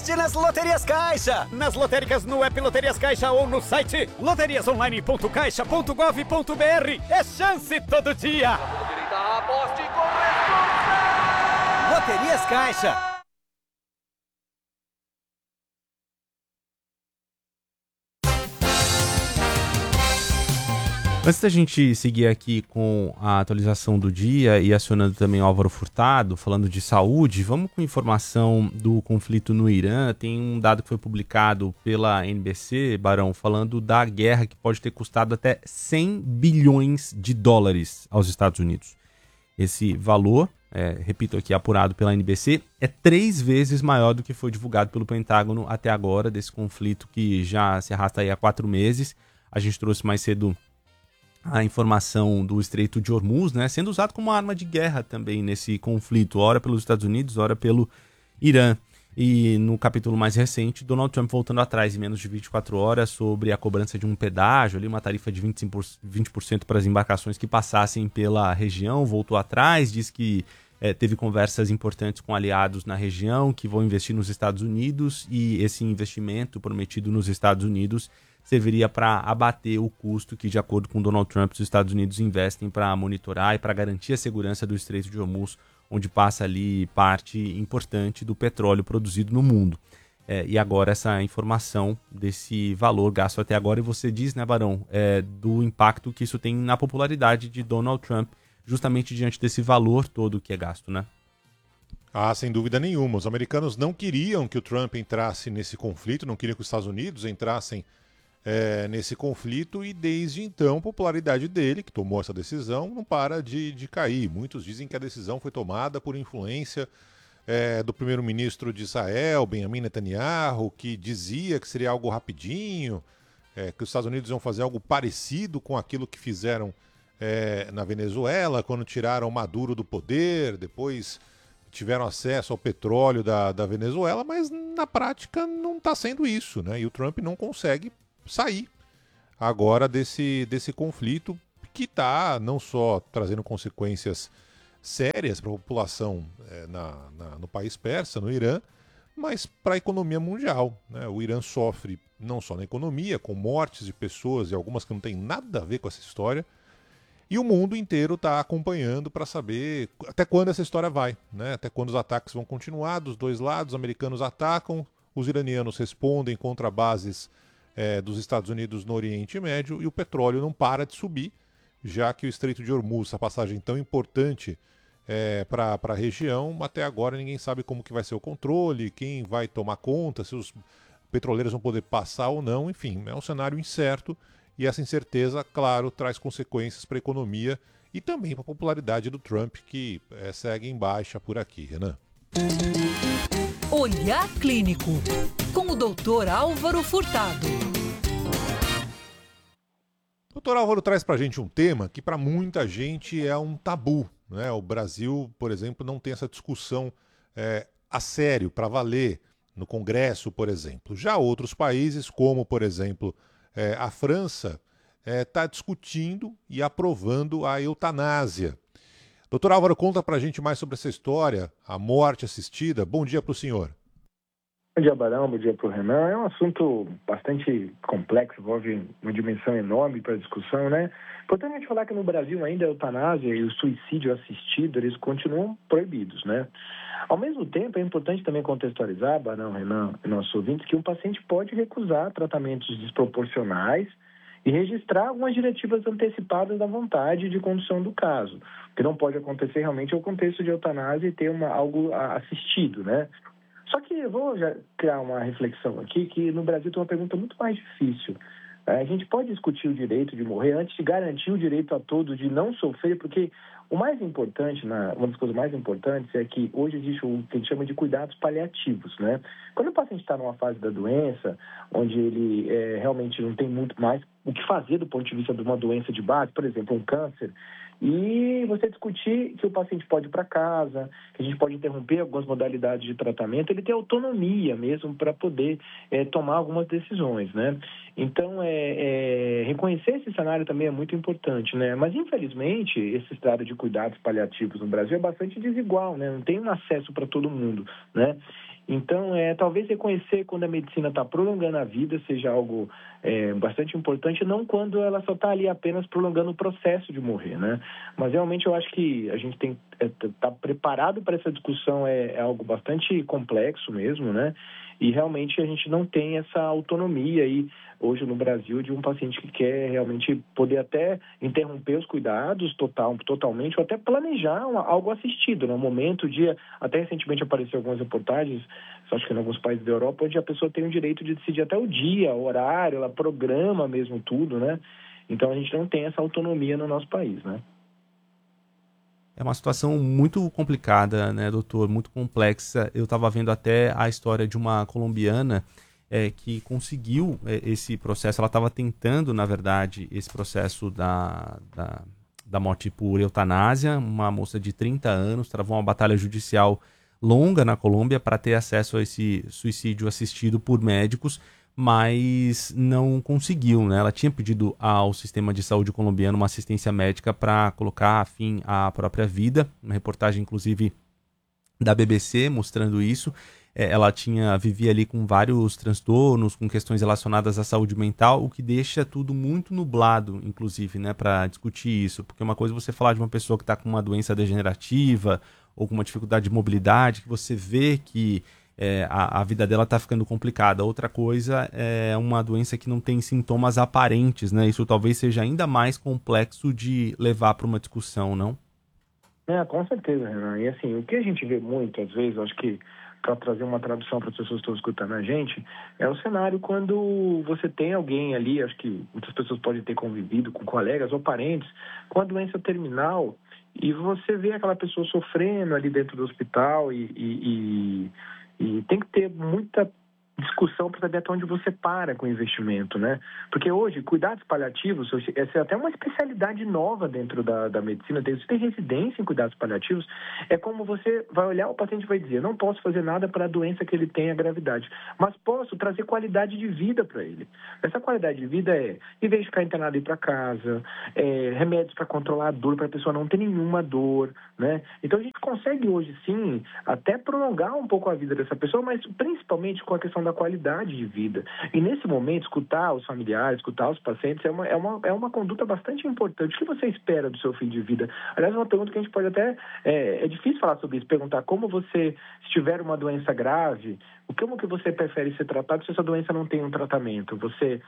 Aposte nas Loterias Caixa. Nas lotéricas no app Loterias Caixa ou no site loteriasonline.caixa.gov.br. É chance todo dia. Aposte com responsa. Loterias Caixa. Antes da gente seguir aqui com a atualização do dia e acionando também o Álvaro Furtado, falando de saúde, vamos com informação do conflito no Irã. Tem um dado que foi publicado pela NBC, Barão, falando da guerra que pode ter custado até 100 bilhões de dólares aos Estados Unidos. Esse valor, repito aqui, apurado pela NBC, é 3 vezes maior do que foi divulgado pelo Pentágono até agora, desse conflito que já se arrasta aí há 4 meses. A gente trouxe mais cedo a informação do Estreito de Hormuz, né, sendo usado como arma de guerra também nesse conflito, ora pelos Estados Unidos, ora pelo Irã. E no capítulo mais recente, Donald Trump voltando atrás em menos de 24 horas sobre a cobrança de um pedágio, ali uma tarifa de 20% para as embarcações que passassem pela região, voltou atrás, diz que teve conversas importantes com aliados na região que vão investir nos Estados Unidos e esse investimento prometido nos Estados Unidos serviria para abater o custo que, de acordo com Donald Trump, os Estados Unidos investem para monitorar e para garantir a segurança do Estreito de Hormuz, onde passa ali parte importante do petróleo produzido no mundo. E agora essa informação desse valor gasto até agora, e você diz, né, Barão, do impacto que isso tem na popularidade de Donald Trump, justamente diante desse valor todo que é gasto, né? Ah, sem dúvida nenhuma. Os americanos não queriam que o Trump entrasse nesse conflito, não queriam que os Estados Unidos entrassem nesse conflito, e desde então a popularidade dele, que tomou essa decisão, não para de cair. Muitos dizem que a decisão foi tomada por influência do primeiro-ministro de Israel, Benjamin Netanyahu, que dizia que seria algo rapidinho, que os Estados Unidos iam fazer algo parecido com aquilo que fizeram na Venezuela, quando tiraram Maduro do poder, depois tiveram acesso ao petróleo da Venezuela, mas na prática não está sendo isso, né? E o Trump não consegue sair agora desse conflito, que está não só trazendo consequências sérias para a população no país persa, no Irã, mas para a economia mundial, né? O Irã sofre não só na economia, com mortes de pessoas e algumas que não têm nada a ver com essa história, e o mundo inteiro está acompanhando para saber até quando essa história vai, né? Até quando os ataques vão continuar dos dois lados. Os americanos atacam, os iranianos respondem contra bases dos Estados Unidos no Oriente Médio, e o petróleo não para de subir, já que o Estreito de Hormuz, essa passagem tão importante para a região, até agora ninguém sabe como que vai ser o controle, quem vai tomar conta, se os petroleiros vão poder passar ou não. Enfim, é um cenário incerto, e essa incerteza, claro, traz consequências para a economia e também para a popularidade do Trump, que segue em baixa por aqui, Renan. Olhar Clínico, com o Dr. Álvaro Furtado. O Dr. Álvaro traz para a gente um tema que para muita gente é um tabu, né? O Brasil, por exemplo, não tem essa discussão a sério, para valer, no Congresso, por exemplo. Já outros países, como, por exemplo, a França, está discutindo e aprovando a eutanásia. Doutor Álvaro, conta pra gente mais sobre essa história, a morte assistida. Bom dia para o senhor. Bom dia, Barão. Bom dia para o Renan. É um assunto bastante complexo, envolve uma dimensão enorme para a discussão, né? Importante a gente falar que no Brasil ainda a eutanásia e o suicídio assistido, eles continuam proibidos, né? Ao mesmo tempo, é importante também contextualizar, Barão, Renan e nossos ouvintes, que um paciente pode recusar tratamentos desproporcionais e registrar algumas diretivas antecipadas da vontade de condução do caso. O que não pode acontecer realmente é o contexto de eutanásia e ter algo assistido, né? Só que eu vou já criar uma reflexão aqui, que no Brasil tem uma pergunta muito mais difícil. A gente pode discutir o direito de morrer antes de garantir o direito a todos de não sofrer, porque o mais importante, uma das coisas mais importantes é que hoje existe o que a gente chama de cuidados paliativos, né? Quando o paciente está numa fase da doença, onde ele realmente não tem muito mais o que fazer do ponto de vista de uma doença de base, por exemplo, um câncer, e você discutir que o paciente pode ir para casa, que a gente pode interromper algumas modalidades de tratamento, ele tem autonomia mesmo para poder tomar algumas decisões, né? Então, reconhecer esse cenário também é muito importante, né? Mas, infelizmente, esse cenário de cuidados paliativos no Brasil é bastante desigual, né? Não tem um acesso para todo mundo, né? Então, talvez reconhecer quando a medicina está prolongando a vida seja algo bastante importante, não quando ela só está ali apenas prolongando o processo de morrer, né? Mas realmente eu acho que a gente tem estar preparado para essa discussão é algo bastante complexo mesmo, né? E realmente a gente não tem essa autonomia aí hoje no Brasil de um paciente que quer realmente poder até interromper os cuidados totalmente ou até planejar algo assistido, no momento, até recentemente apareceu algumas reportagens, acho que em alguns países da Europa, onde a pessoa tem o direito de decidir até o dia, o horário, ela programa mesmo tudo, né? Então a gente não tem essa autonomia no nosso país, né? É uma situação muito complicada, né, doutor? Muito complexa. Eu estava vendo até a história de uma colombiana que conseguiu esse processo. Ela estava tentando, na verdade, esse processo da morte por eutanásia. Uma moça de 30 anos travou uma batalha judicial longa na Colômbia para ter acesso a esse suicídio assistido por médicos, mas não conseguiu, né? Ela tinha pedido ao sistema de saúde colombiano uma assistência médica para colocar fim à própria vida, uma reportagem inclusive da BBC mostrando isso. Ela vivia ali com vários transtornos, com questões relacionadas à saúde mental, o que deixa tudo muito nublado, inclusive, né, para discutir isso, porque uma coisa é você falar de uma pessoa que está com uma doença degenerativa ou com uma dificuldade de mobilidade, que você vê que a vida dela está ficando complicada. Outra coisa é uma doença que não tem sintomas aparentes, né? Isso talvez seja ainda mais complexo de levar para uma discussão, não? Com certeza, Renan. E assim, o que a gente vê muito, às vezes, acho que para trazer uma tradução para as pessoas que estão escutando a gente, é o cenário quando você tem alguém ali, acho que muitas pessoas podem ter convivido com colegas ou parentes, com a doença terminal, e você vê aquela pessoa sofrendo ali dentro do hospital e tem que ter muita discussão para saber até onde você para com o investimento, né? Porque hoje, cuidados paliativos, essa é até uma especialidade nova dentro da medicina, você tem residência em cuidados paliativos, é como você vai olhar, o paciente vai dizer, não posso fazer nada para a doença que ele tem, a gravidade, mas posso trazer qualidade de vida para ele. Essa qualidade de vida em vez de ficar internado, ir para casa, remédios para controlar a dor, para a pessoa não ter nenhuma dor, né? Então a gente consegue hoje, sim, até prolongar um pouco a vida dessa pessoa, mas principalmente com a questão da qualidade de vida. E nesse momento, escutar os familiares, escutar os pacientes é uma conduta bastante importante. O que você espera do seu fim de vida? Aliás, é uma pergunta que a gente pode até... É difícil falar sobre isso, perguntar como você, se tiver uma doença grave, como que você prefere ser tratado se essa doença não tem um tratamento? Você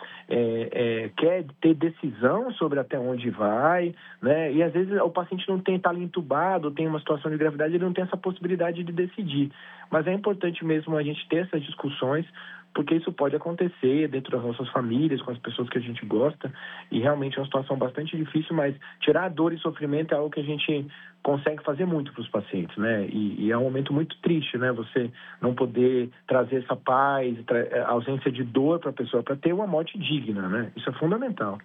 quer ter decisão sobre até onde vai, né? E às vezes o paciente não está ali entubado, tem uma situação de gravidade, ele não tem essa possibilidade de decidir. Mas é importante mesmo a gente ter essas discussões, porque isso pode acontecer dentro das nossas famílias, com as pessoas que a gente gosta, e realmente é uma situação bastante difícil, mas tirar a dor e sofrimento é algo que a gente consegue fazer muito para os pacientes, né? E é um momento muito triste, né? Você não poder trazer essa paz, a ausência de dor para a pessoa, para ter uma morte digna, né? Isso é fundamental.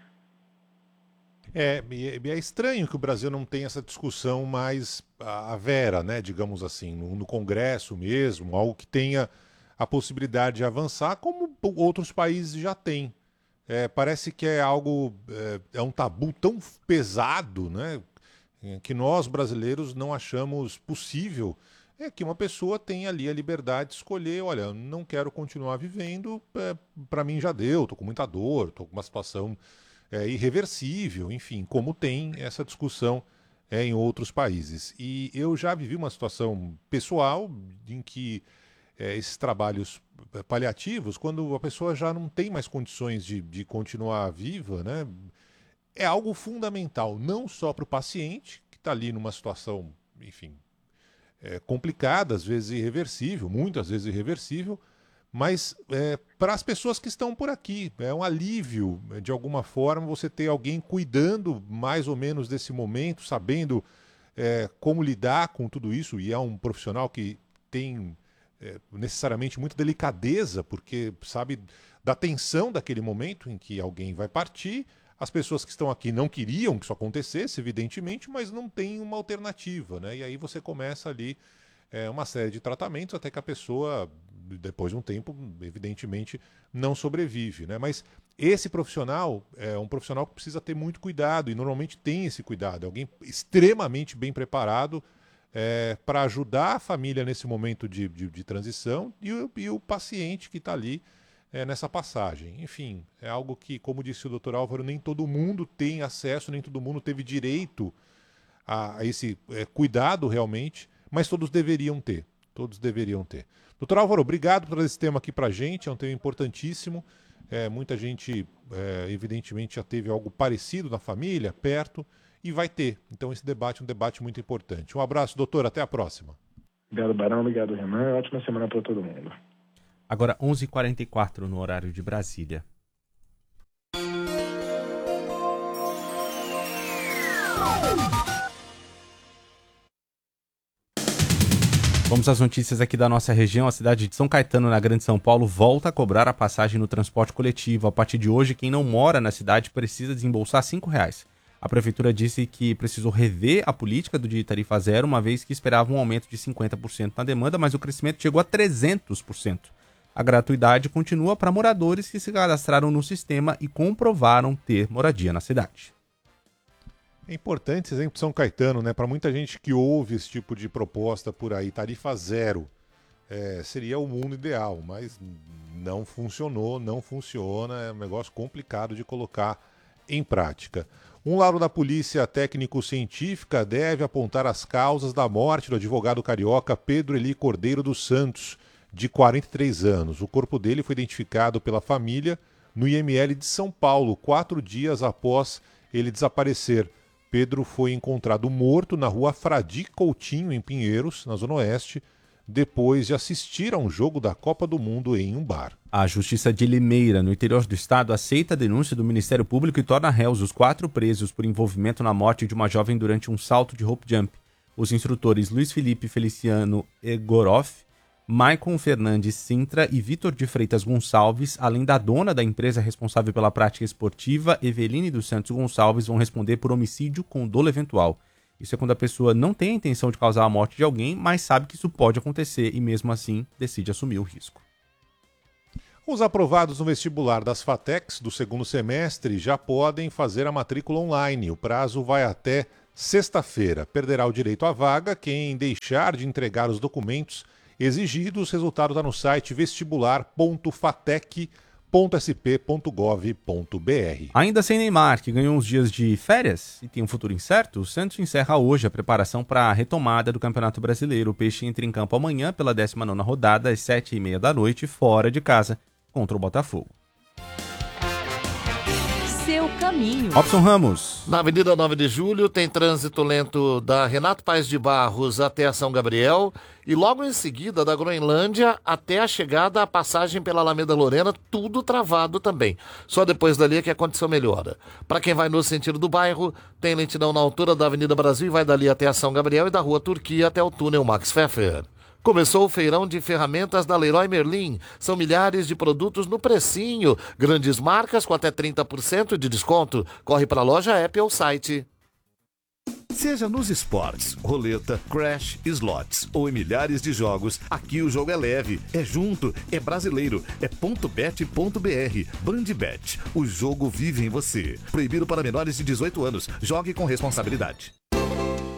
É estranho que o Brasil não tenha essa discussão mais à vera, né? Digamos assim, no Congresso mesmo, algo que tenha a possibilidade de avançar, como outros países já têm. Parece que é algo, é um tabu tão pesado, né? Que nós brasileiros não achamos possível que uma pessoa tenha ali a liberdade de escolher, olha, não quero continuar vivendo, para mim já deu, estou com muita dor, estou com uma situação irreversível, enfim, como tem essa discussão em outros países. E eu já vivi uma situação pessoal em que esses trabalhos paliativos, quando a pessoa já não tem mais condições de continuar viva, né, é algo fundamental, não só para o paciente, que está ali numa situação, enfim, complicada, às vezes irreversível, muitas vezes irreversível, mas para as pessoas que estão por aqui. É um alívio, de alguma forma, você ter alguém cuidando mais ou menos desse momento, sabendo como lidar com tudo isso, e é um profissional que tem necessariamente muita delicadeza, porque sabe da tensão daquele momento em que alguém vai partir. As pessoas que estão aqui não queriam que isso acontecesse, evidentemente, mas não tem uma alternativa, né? E aí você começa ali uma série de tratamentos até que a pessoa, depois de um tempo, evidentemente, não sobrevive, né? Mas esse profissional é um profissional que precisa ter muito cuidado, e normalmente tem esse cuidado. É alguém extremamente bem preparado para ajudar a família nesse momento de transição e o paciente que está ali nessa passagem. Enfim, é algo que, como disse o Dr. Álvaro, nem todo mundo tem acesso, nem todo mundo teve direito a esse cuidado realmente, mas todos deveriam ter. Todos deveriam ter. Dr. Álvaro, obrigado por trazer esse tema aqui para a gente, é um tema importantíssimo. Muita gente, evidentemente, já teve algo parecido na família, perto, e vai ter. Então esse debate é um debate muito importante. Um abraço, doutor, até a próxima. Obrigado, Barão, obrigado, Renan. Ótima semana para todo mundo. Agora 11h44 no horário de Brasília. Vamos às notícias aqui da nossa região. A cidade de São Caetano, na Grande São Paulo, volta a cobrar a passagem no transporte coletivo. A partir de hoje, quem não mora na cidade precisa desembolsar R$ 5. A prefeitura disse que precisou rever a política de tarifa zero, uma vez que esperava um aumento de 50% na demanda, mas o crescimento chegou a 300%. A gratuidade continua para moradores que se cadastraram no sistema e comprovaram ter moradia na cidade. É importante esse exemplo de São Caetano, né? Para muita gente que ouve esse tipo de proposta por aí, tarifa zero, seria o mundo ideal, mas não funcionou, não funciona, é um negócio complicado de colocar em prática. Um laudo da Polícia Técnico-Científica deve apontar as causas da morte do advogado carioca Pedro Eli Cordeiro dos Santos, de 43 anos. O corpo dele foi identificado pela família no IML de São Paulo, 4 dias após ele desaparecer. Pedro foi encontrado morto na rua Fradi Coutinho, em Pinheiros, na Zona Oeste, depois de assistir a um jogo da Copa do Mundo em um bar. A Justiça de Limeira, no interior do estado, aceita a denúncia do Ministério Público e torna réus os 4 presos por envolvimento na morte de uma jovem durante um salto de rope jump. Os instrutores Luiz Felipe Feliciano Egoroff, Maicon Fernandes Sintra e Vitor de Freitas Gonçalves, além da dona da empresa responsável pela prática esportiva, Eveline dos Santos Gonçalves, vão responder por homicídio com dolo eventual. Isso é quando a pessoa não tem a intenção de causar a morte de alguém, mas sabe que isso pode acontecer e mesmo assim decide assumir o risco. Os aprovados no vestibular das FATECs do segundo semestre já podem fazer a matrícula online. O prazo vai até sexta-feira. Perderá o direito à vaga quem deixar de entregar os documentos exigidos. O resultado está no site vestibular.fatec.sp.gov.br. Ainda sem Neymar, que ganhou uns dias de férias e tem um futuro incerto, o Santos encerra hoje a preparação para a retomada do Campeonato Brasileiro. O Peixe entra em campo amanhã pela 19ª rodada, às 7h30 da noite, fora de casa, contra o Botafogo. Seu caminho. Robson Ramos. Na Avenida 9 de Julho tem trânsito lento da Renato Paes de Barros até a São Gabriel e logo em seguida da Groenlândia até a chegada à passagem pela Alameda Lorena, tudo travado também. Só depois dali é que a condição melhora. Para quem vai no sentido do bairro, tem lentidão na altura da Avenida Brasil e vai dali até a São Gabriel e da Rua Turquia até o túnel Max Pfeffer. Começou o feirão de ferramentas da Leroy Merlin. São milhares de produtos no precinho. Grandes marcas com até 30% de desconto. Corre para a loja app ou site. Seja nos esportes, roleta, crash, slots ou em milhares de jogos, aqui o jogo é leve, é junto, é brasileiro, é .bet.br. Bandbet, o jogo vive em você. Proibido para menores de 18 anos. Jogue com responsabilidade.